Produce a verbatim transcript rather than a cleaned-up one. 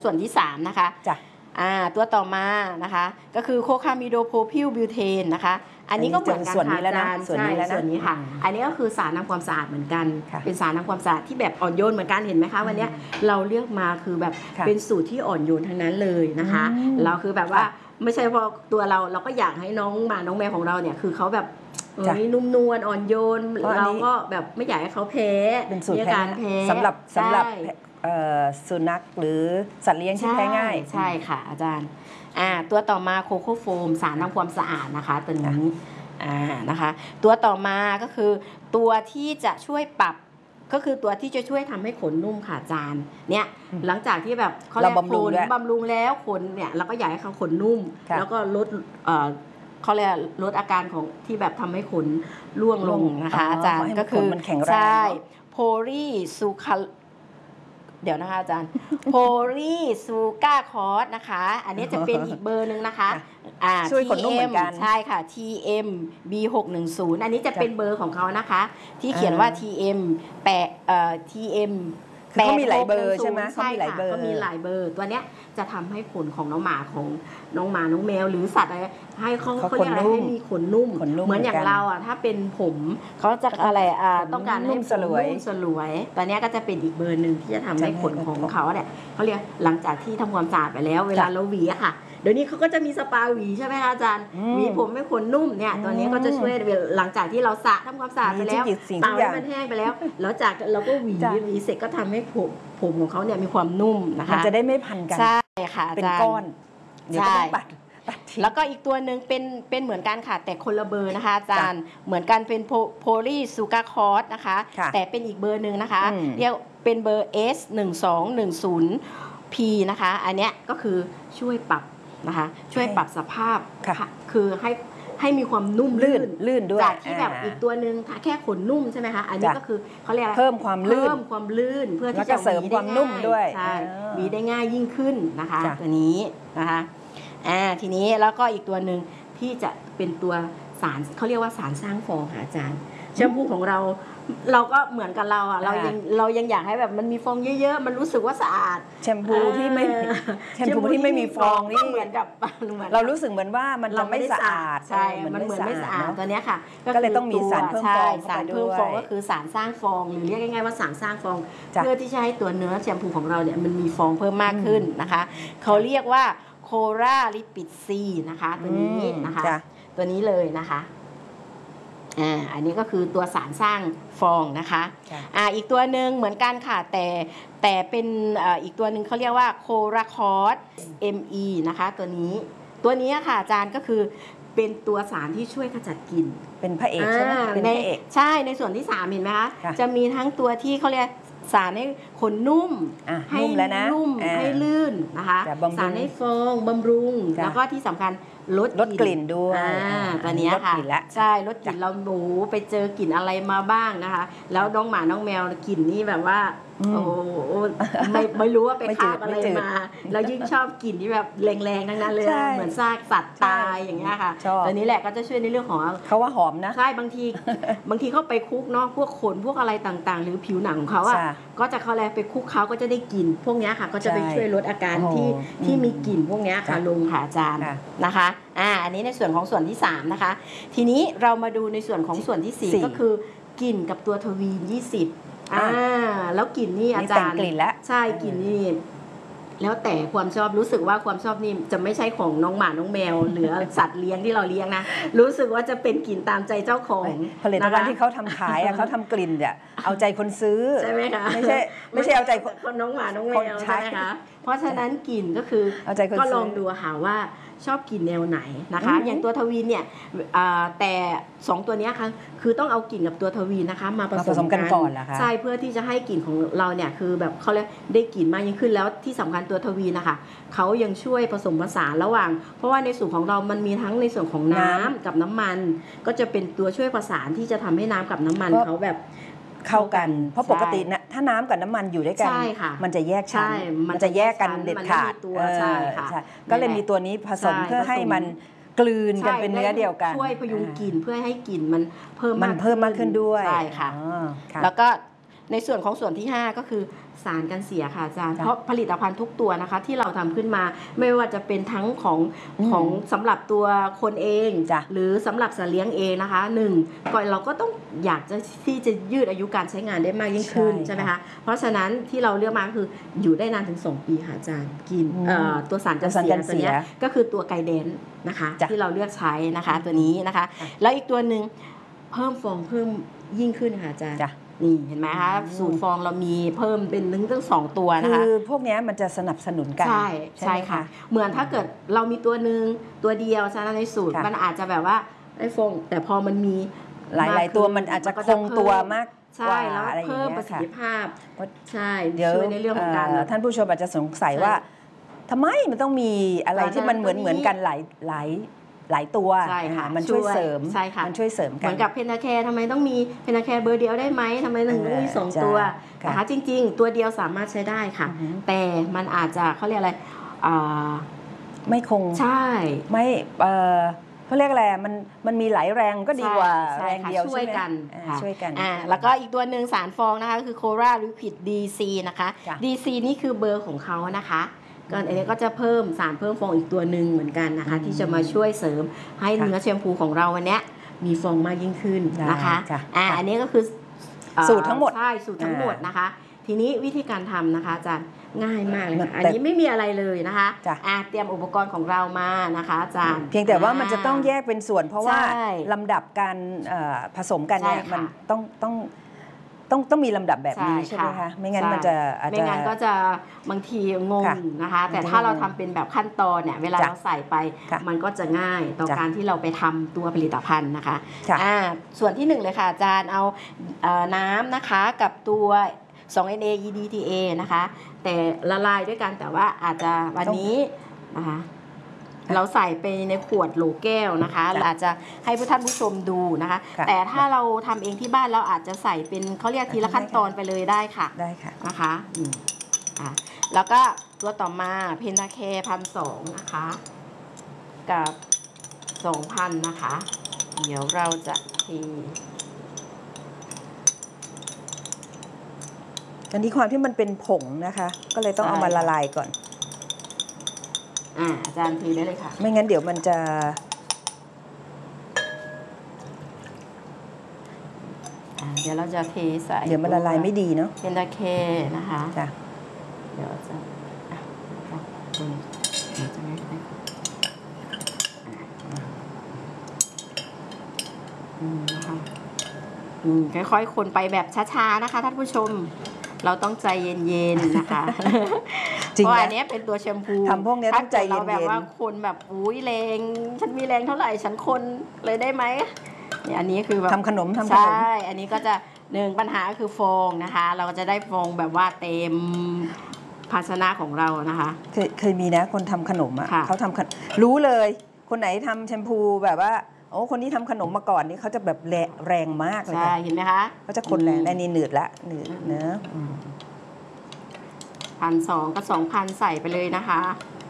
ส่วนที่สามนะคะจ้ะอ่าตัวต่อมานะคะก็คือโคคามิโดโพพิลบิวเทนนะคะอันนี้ก็เหมือนกันค่ะอาจารย์ใช่ส่วนนี้ค่ะอันนี้ก็คือสารทำความสะอาดเหมือนกันเป็นสารทำความสะอาดที่แบบอ่อนโยนเหมือนกันเห็นไหมคะวันนี้เราเลือกมาคือแบบเป็นสูตรที่อ่อนโยนทั้งนั้นเลยนะคะเราคือแบบว่าไม่ใช่เพราะตัวเราเราก็อยากให้น้องหมาน้องแมวของเราเนี่ยคือเขาแบบนุ่มนวลอ่อนโยนเราก็แบบไม่อยากให้เขาแพ้เป็นสูตรการแพ้สำหรับสำหรับสุนัขหรือสัตว์เลี้ยงที่แพ้ง่ายใช่ค่ะอาจารย์อ่าตัวต่อมาโคโค่โฟมสารทำความสะอาดนะคะตัวนี้อ่านะคะตัวต่อมาก็คือตัวที่จะช่วยปรับก็คือตัวที่จะช่วยทำให้ขนนุ่มค่ะอาจารย์เนี่ยหลังจากที่แบบเขาเรียกขนบำรุงแล้วขนเนี่ยเราก็อยากให้เขาขนนุ่มแล้วก็ลดเอ่อเขาเรียกลดอาการของที่แบบทำให้ขนร่วงลงนะคะอาจารย์ก็คือใช่โพลีซูคาเดี๋ยวนะคะอาจารย์โพลีซูก้าคอร์สนะคะอันนี้จะเป็นอีกเบอร์หนึ่งนะคะอ่าช่วยขนนุ่มเหมือนกันใช่ค่ะ ที เอ็ม บี หกหนึ่งศูนย์ อันนี้จะเป็นเบอร์ของเขานะคะที่เขียนว่า ที เอ็ม แปดเอ่อ ที เอ็มเขามีหลายเบอร์ใช่ไหมใช่ค่ะก็มีหลายเบอร์ตัวเนี้ยจะทำให้ขนของน้องหมาของน้องหมาน้องแมวหรือสัตว์อะไรให้เขาเขาเรียกอะไรให้มีขนนุ่มเหมือนอย่างเราอ่ะถ้าเป็นผมเขาจะอะไรอ่าต้องการให้สลวยสลวยตัวเนี้ยก็จะเป็นอีกเบอร์หนึ่งที่จะทำให้ขนของเขาเนี่ยเขาเรียกหลังจากที่ทำความสะอาดไปแล้วเวลาเราหวีอะค่ะเดี๋ยวนี้เขาก็จะมีสปาหวีใช่ไหมคะอาจารย์หวีผมให้ขนนุ่มเนี่ยตัวนี้ก็จะช่วยหลังจากที่เราสระทำความสะอาดไปแล้วเตาให้มันแห้งไปแล้วแล้วจากเราก็หวีหวีเสร็จก็ทำให้ผมผมของเขาเนี่ยมีความนุ่มนะคะมันจะได้ไม่พันกันใช่ค่ะเป็นก้อนเดี๋ยวต้องปัดแล้วก็อีกตัวหนึ่งเป็นเป็นเหมือนกันค่ะแต่คนละเบอร์นะคะอาจารย์เหมือนกันเป็นโพลีซูกาคอร์สนะคะแต่เป็นอีกเบอร์หนึ่งนะคะเรียกเป็นเบอร์ เอส หนึ่งสองหนึ่งศูนย์ พี นะคะอันเนี้ยก็คือช่วยปรับนะคะช่วยปรับสภาพคือให้ให้มีความนุ่มลื่นลื่นด้วยจากที่แบบอีกตัวหนึ่งแค่ขนนุ่มใช่ไหมคะอันนี้ก็คือเขาเรียกอะไรเพิ่มความลื่นเพิ่มความลื่นเพื่อที่จะเสริมความนุ่มด้วยใช่มีได้ง่ายยิ่งขึ้นนะคะตัวนี้นะคะอ่าทีนี้แล้วก็อีกตัวหนึ่งที่จะเป็นตัวสารเขาเรียกว่าสารสร้างฟองค่ะอาจารย์แชมพูของเราเราก็เหมือนกับเราอ่ะเรายังเรายังอยากให้แบบมันมีฟองเยอะๆมันรู้สึกว่าสะอาดแชมพูที่ไม่แชมพูที่ไม่มีฟองนี่เหมือนกับเรารู้สึกเหมือนว่ามันจะไม่สะอาดใช่มันเหมือนไม่สะอาดตัวนี้ค่ะก็เลยต้องมีสารเพิ่มฟองสารเพิ่มฟองก็คือสารสร้างฟองหรือเรียกง่ายๆว่าสารสร้างฟองเพื่อที่จะให้ตัวเนื้อแชมพูของเราเนี่ยมันมีฟองเพิ่มมากขึ้นนะคะเขาเรียกว่าโคราลิปิดซีนะคะตัวนี้นะคะตัวนี้เลยนะคะอ่าอันนี้ก็คือตัวสารสร้างฟองนะคะอ่าอีกตัวหนึ่งเหมือนกันค่ะแต่แต่เป็นอ่าอีกตัวหนึ่งเขาเรียกว่าโคราคอร์ส เอ็ม อี นะคะตัวนี้ตัวนี้ค่ะอาจารย์ก็คือเป็นตัวสารที่ช่วยขจัดกลิ่นเป็นพระเอกใช่ไหมเป็นพระเอกใช่ในส่วนที่สามเห็นไหมคะจะมีทั้งตัวที่เขาเรียกสารให้ขนนุ่มให้นุ่มให้ลื่นนะคะสารให้ฟองบำรุงแล้วก็ที่สำคัญลดลดกลิ่นด้วยตัวนี้ค่ะใช่ลดกลิ่นเราหนูไปเจอกลิ่นอะไรมาบ้างนะคะแล้วน้องหมาน้องแมวกลิ่นนี่แบบว่าโอ้ไม่ไม่รู้ว่าไปคาบอะไรมาแล้วยิ่งชอบกลิ่นที่แบบแรงๆทั้งนั้นเลยเหมือนซากสัตว์ตายอย่างเงี้ยค่ะตัวนี้แหละก็จะช่วยในเรื่องของเขาว่าหอมนะใช่บางทีบางทีเขาไปคุกเนาะพวกขนพวกอะไรต่างๆหรือผิวหนังของเขาอ่ะก็จะเขาอะไรไปคุกเขาก็จะได้กลิ่นพวกนี้ค่ะก็จะไปช่วยลดอาการที่ที่มีกลิ่นพวกนี้ค่ะลงค่ะอาจารย์นะคะอ่าอันนี้ในส่วนของส่วนที่สามนะคะทีนี้เรามาดูในส่วนของส่วนที่สี่ก็คือกลิ่นกับตัวทวีนยี่สิบอ่าแล้วกลิ่นนี่อาจารย์ใช่กลิ่นนี่แล้วแต่ความชอบรู้สึกว่าความชอบนี่จะไม่ใช่ของน้องหมาน้องแมวหรือสัตว์เลี้ยงที่เราเลี้ยงนะรู้สึกว่าจะเป็นกลิ่นตามใจเจ้าของผลิตภัณฑ์ที่เขาทำขายเขาทำกลิ่นเนี่ยเอาใจคนซื้อใช่ไหมคะไม่ใช่ไม่ใช่เอาใจคนน้องหมาน้องแมวใช่ไหมคะเพราะฉะนั้นกลิ่นก็คือก็ลองดูค่ะว่าชอบกลิ่นแนวไหนนะคะอย่างตัวทวีนเนี่ยแต่สองตัวนี้ค่ะคือต้องเอากลิ่นกับตัวทวีนนะคะมาผสมกันก่อนเหรอคะใช่เพื่อที่จะให้กลิ่นของเราเนี่ยคือแบบเขาเรียกได้กลิ่นมากยิ่งขึ้นแล้วที่สำคัญตัวทวีนนะคะเขายังช่วยผสมผสานระหว่างเพราะว่าในส่วนของเรามันมีทั้งในส่วนของน้ำกับน้ำมันก็จะเป็นตัวช่วยผสานที่จะทำให้น้ำกับน้ำมันเขาแบบเข้ากันเพราะปกตินะถ้าน้ำกับน้ำมันอยู่ด้วยกันมันจะแยกชั้นมันจะแยกกันเด็ดขาดใช่ค่ะก็เลยมีตัวนี้ผสมเพื่อให้มันกลืนกันเป็นเนื้อเดียวกันช่วยพยุงกลิ่นเพื่อให้กลิ่นมันเพิ่มมันเพิ่มมากขึ้นด้วยใช่ค่ะแล้วก็ในส่วนของส่วนที่ห้าก็คือสารกันเสียค่ะอาจารย์จ้ะเพราะผลิตภัณฑ์ทุกตัวนะคะที่เราทำขึ้นมาไม่ว่าจะเป็นทั้งของของสำหรับตัวคนเองจ้ะหรือสำหรับสัตว์เลี้ยงเองนะคะหนึ่งก่อนเราก็ต้องอยากจะที่จะยืดอายุการใช้งานได้มากยิ่งขึ้นใช่ใช่ไหมคะเพราะฉะนั้นที่เราเลือกมาคืออยู่ได้นานถึงสองปีค่ะอาจารย์กินอืมเอ่อตัวสารกันตัวสารเสียกันเสียตัวเนี้ยก็คือตัวไกเดนนะคะจ้ะที่เราเลือกใช้นะคะตัวนี้นะคะค่ะแล้วอีกตัวหนึ่งเพิ่มฟองเพิ่มยิ่งขึ้นค่ะอาจารย์จ้ะนี่เห็นไหมคะอืมสูตรฟองเรามีเพิ่มเป็นถึงตั้งสองตัวนะคืคะอพวกเนี้ยมันจะสนับสนุนกันใช่ใช่ใช่ไหมค่ะคะเหมือนถ้าเกิดเรามีตัวหนึ่งตัวเดียวฉะนั้นในสูตรค่ะมันอาจจะแบบว่าได้ฟองแต่พอมันมีหลายหลายมกตัวขึ้มันอาจจะก็คงตัวมากใช่กว่าแล้วอะไรอย่างเพิ่มเงี้ยประสิทค่ะธิภาพเพราะใช่เดี๋ยวช่วยในเรื่องของการเอ่อท่านผู้ชมอาจจะสงสัยว่าทำไมมันต้องมีอะไรตอนนั้นที่มันเหมือนตัวนี้เหมือนกันหลายหลายหลายตัวใช่ค่ะอ่ามันช่วยเสริมใช่ค่ะมันช่วยเสริมเหกันมือนกับเพนทาแคร์ทำไมต้องมีเพนทาแคร์เบอร์เดียวได้ไหมทำไมต้องเออมีสองจ้ะตัวค่ะนะคะจริง ๆ ตัวเดียวสามารถใช้ได้ค่ะอือฮึแต่มันอาจจะเขาเรียกอะไรอ่าไม่คงใช่ไม่เออเขาเรียกอะไรมันมันมีหลายแรงก็ดีกว่าใช่แรงค่ะเดียวช่วยใช่ไหมกันอ่าค่ะช่วยกันอ่าแล้วก็อีกตัวหนึ่งสารฟองนะคะคือโคราลิควิด ดี ซี นะคะจ้ะดี ซี นี่คือเบอร์ของเขานะคะก็อันนี้ก็จะเพิ่มสารเพิ่มฟองอีกตัวหนึ่งเหมือนกันนะคะอืมที่จะมาช่วยเสริมให้ค่ะเนื้อแชมพูของเราวันเนี้ยมีฟองมากยิ่งขึ้นนะคะได้ค่ะอ่าค่ะอันนี้ก็คือเอ่อสูตรทั้งหมดใช่สูตรทั้งหมดนะคะ ทีนี้วิธีการทำนะคะอาจารย์ง่ายมากเลยค่ะแต่อันนี้ไม่มีอะไรเลยนะคะจ้ะอ่าเตรียมอุปกรณ์ของเรามานะคะอาจารย์เพียงแต่ว่ามันจะต้องแยกเป็นส่วนเพราะว่าใช่ลำดับการเอ่อผสมกันเนี่ยใช่ค่ะมันต้องต้องต้องต้องมีลำดับแบบนี้ใช่ใช่ไหมค่ะคะไม่งั้นใช่มันจะอาจไม่จะงั้นก็จะบางทีงงค่ะนะคะ แต่มันจะถ้าเรางงทำเป็นแบบขั้นตอนเนี่ยเวลาจ้ะเราใส่ไปค่ะมันก็จะง่ายต่อจ้ะการที่เราไปทำตัวผลิตภัณฑ์นะคะค่ะอ่าส่วนที่หนึ่งเลยค่ะอาจารย์เอาเอ่อน้ำนะคะกับตัว สอง เอ็น เอ อี ดี ที เอ นะคะ แต่ละลายด้วยกันแต่ว่าอาจจะวันนี้นะคะเราใส่ไปในขวดโหลแก้วนะคะเราอาจจะให้ผู้ท่านผู้ชมดูนะคะค่ะแต่ถ้าเราทำเองที่บ้านเราอาจจะใส่เป็นเขาเรียกทีละขั้นตอนไปเลยได้ค่ะได้ค่ะนะคะอืมอ่ะแล้วก็ตัวต่อมาเพนทาแคร์พันสองนะคะ กับสองพันนะคะ เดี๋ยวเราจะเทอันนี้ความที่มันเป็นผงนะคะ ก็เลยต้องเอามาละลายก่อนอ่าอาจารย์เทได้เลยค่ะไม่งั้นเดี๋ยวมันจะอ่าเดี๋ยวเราจะเทใส่เดี๋ยวมันละลายไม่ดีเนาะเพนทาแคร์นะคะจ้ะเดี๋ยวจะอ่ะเดี๋ยวเดี๋ยวจะไม่ได้อืมนะคะอืมค่อยๆ คนไปแบบช้าๆ นะคะท่านผู้ชม เราต้องใจเย็นๆ นะคะจริงเพราะอันะนนี้เป็นตัวแชมพูทำพวกเนี้ยต้องใจเย็นๆถ้ากิดเราแบบว่าคนแบบอุ้ยแรง ฉันมีแรงเท่าไหร่ ฉันคนเลยได้ไหมเนี่ยอันนี้คือแบบทำขนมทำขใช่นมอันนี้ก็จะหนึ่งปัญหาคือฟองนะคะ เราก็จะได้ฟองแบบว่าเต็มภาชนะของเรานะคะเคยเคยมีนะคนทำขนมอ่ะค่ะเขาทำขนรู้เลย คนไหนทำแชมพูแบบว่าโอ้คนนี้ทำขนมมาก่อนนี่เขาจะแบบแรงแรงมากเลยใช่ค่ะเห็นไหมคะเขาจะคนแรงได้นี่หนืดละหนืดเนอะพันสองกับสองพันใส่ไปเลยนะคะ